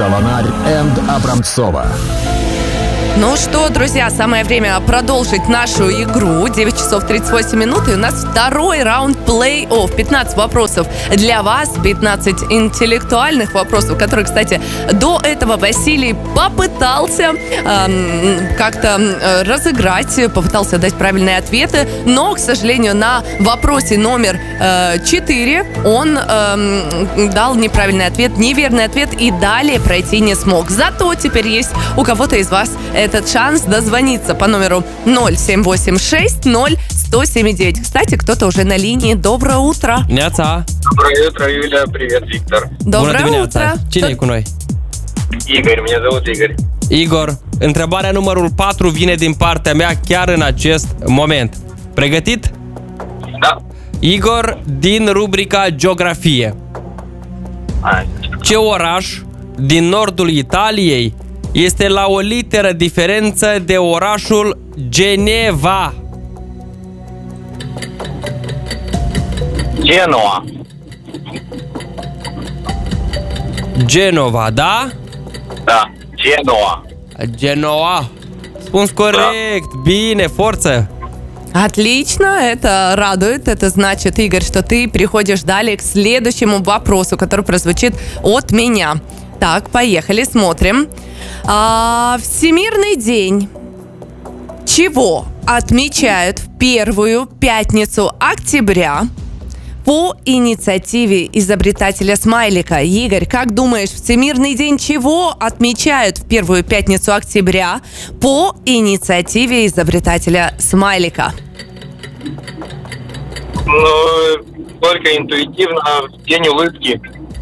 Солонарь and Абрамцова. Ну что, друзья, самое время продолжить нашу игру. 9 часов 38 минут, и у нас второй раунд плей-офф. 15 вопросов для вас, 15 интеллектуальных вопросов, которые, кстати, до этого Василий попытался как-то разыграть, попытался дать правильные ответы, но, к сожалению, на вопросе номер 4 он дал неправильный ответ, неверный ответ, и далее пройти не смог. Зато теперь есть у кого-то из вас этот шанс дозвониться по номеру 0786-0179. Кстати, кто-то уже на линии. Доброе утро. Neața. Доброе утро, Юля. Привет, Виктор. Доброе утро. Cine e cu noi? Игорь, меня зовут Игорь. Igor, întrebarea numărul 4 vine din partea mea chiar în acest moment. Pregătit? Da. Igor, din rubrica Geografie. Hai. Ce oraș din nordul Italiei este la o literă diferență de orașul Geneva? Genoa. Genova, da? Da, Genoa. Genoa. Spun corect. Bine, forță. Отлично, это радует. Это значит, Игорь, что ты переходишь далее к следующему вопросу, который прозвучит от меня. Так, поехали, смотрим. Всемирный день чего отмечают в первую пятницу октября по инициативе изобретателя смайлика? Игорь, как думаешь, Всемирный день чего отмечают в первую пятницу октября по инициативе изобретателя смайлика? Ну, только интуитивно, День улыбки.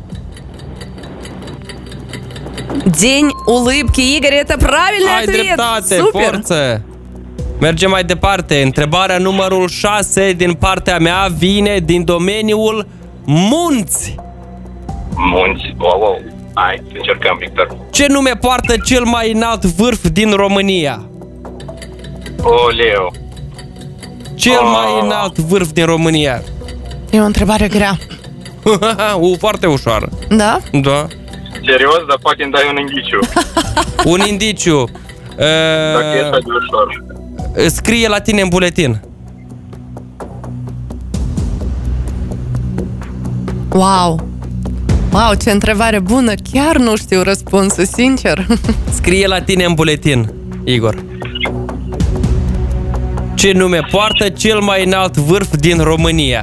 День улыбки. Игорь, это правильный Ai ответ. dreptate, Супер. forță. Mergem mai departe. Întrebarea numărul 6 din partea mea vine din domeniul munți. Munți. Wow. Hai, încercăm, Victor. Ce nume poartă cel mai înalt vârf din România? Oleu. Cel mai înalt vârf din România. E o întrebare grea. Foarte ușoară. Da? Da. Serios, dar poate îmi dai un indiciu. Un indiciu. Dacă e așa de ușor. Scrie la tine în buletin. Wow, ce întrebare bună. Chiar nu știu răspunsul, sincer. Scrie la tine în buletin, Igor. Ce nume poartă cel mai înalt vârf din România?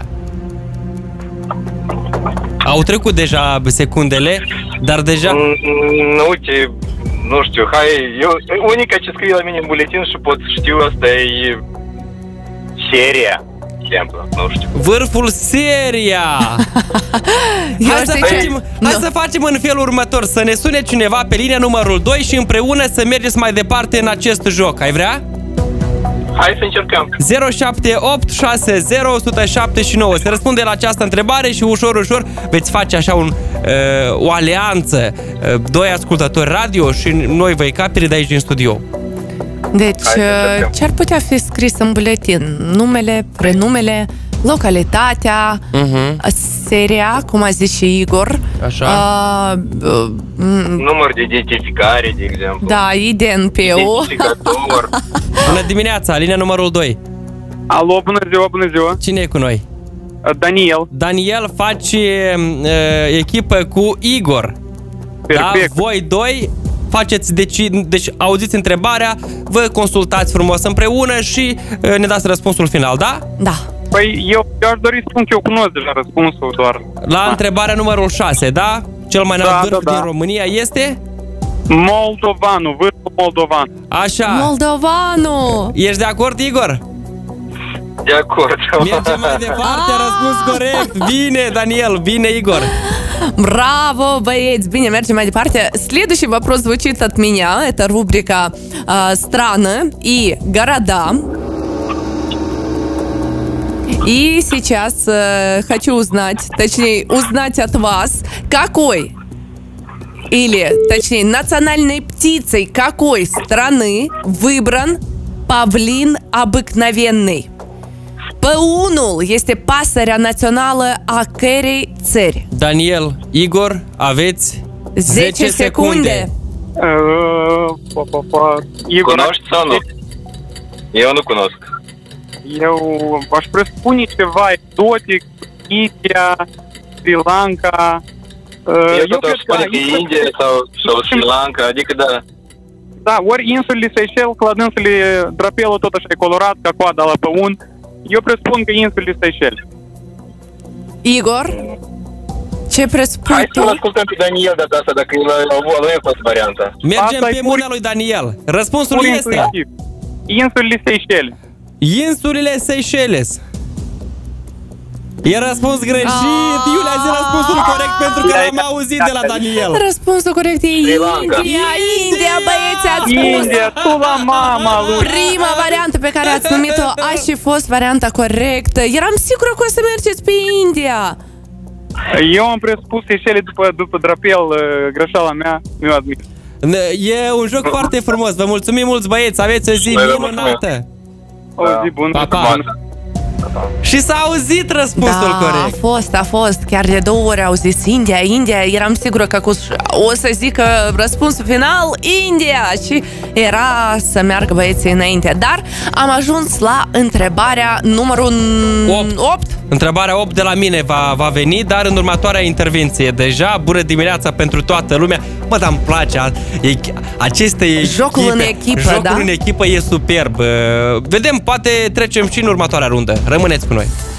Au trecut deja secundele, dar deja... Uite, nu știu, hai, unica ce scrie la mine în buletin și pot știu asta e Seria, exemplu, nu știu. Vârful Seria! Hai să facem în felul următor, să ne sune cineva pe linia numărul 2 și împreună să mergeți mai departe în acest joc. Ai vrea? Hai să încercăm. 078 60 179. Se răspunde la această întrebare și ușor veți face așa o alianță. Doi ascultători radio și noi vei capiri de aici din studio. Deci, ce ar putea fi scris în buletin? Numele, prenumele, localitatea, seria, cum a zis și Igor. Așa. Număr de identificare, de exemplu. Da, IDNP-ul. Identificator. Bună dimineața, linia numărul 2. Alo, bună ziua. Cine e cu noi? Daniel. Daniel face echipă cu Igor. Perfect. Da? Voi doi faceți, deci auziți întrebarea, vă consultați frumos împreună și ne dați răspunsul final, da? Da. Păi eu aș dori să spun că eu cunosc deja răspunsul doar. La întrebarea numărul 6, da? Cel mai înalt vârf din România este? Moldovanu, vârful Moldovan. Așa. Moldovanu! Ești de acord, Igor? De acord. Mergem mai departe, răspuns corect. Bine, Daniel, bine, Igor. Браво, боец! Bine, mergem mai departe. Следующий вопрос звучит от меня. Это рубрика «Страны и города». И сейчас хочу узнать, точнее, узнать от вас, какой, или, точнее, национальной птицей какой страны выбран павлин обыкновенный? Păunul este pasărea națională a cărei țări? Daniel, Igor, aveți 10 secunde. Igor, Cunoști sau nu? Eu nu cunosc. eu aș presupune ceva exotic, India, Sri Lanka. Eu tot aș spune că e India sau Sri Lanka, adică da. Da, ori insulele Seychelles, că la dânsele drapelul tot așa e colorat, ca coada la păun. Eu presupun că insulele Seychelles. Igor, ce presupui Hai tu? să-l ascultăm pe Daniel data asta, dacă lui a fost varianta. Mergem Asta e pe pur- mâna lui Daniel. Răspunsul Pur este intuitiv. Insulele Seychelles. insulele Seychelles. E răspuns greșit. Iulia a zis răspunsul corect pentru că l-am auzit de la Daniel. Răspunsul corect e Sri Lanka. India, băieți, ați spus. India, tu la mama lui. Prima variantă pe care ați numit-o a și fost varianta corectă. Eram sigură că o să mergeți pe India. Eu am presupus Seychelles după drapel, greșeala mea, mi-o admit. E un joc foarte frumos. Vă mulțumim mulți băieți. Aveți o zi Noi vă minunată. O zi bună. Pa, pa. Și s-a auzit răspunsul Da, corect. a fost. Chiar de 2 ori au zis India. Eram sigură că o să zică răspunsul final India. Și era să meargă băieții înainte. Dar am ajuns la întrebarea numărul 8. Întrebarea 8 de la mine va veni, dar în următoarea intervenție. Deja, bună dimineața pentru toată lumea. Mă, dar îmi place aceste Jocul echipe. în echipă, Jocul da? în echipă e superb. Vedem, poate trecem și în următoarea rundă. Rămâneți cu noi.